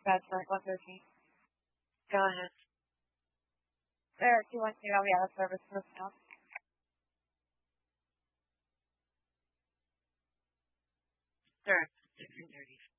That's right, 1:13. Go ahead. Sir, 210, we have a service personnel. Sir, 6:30.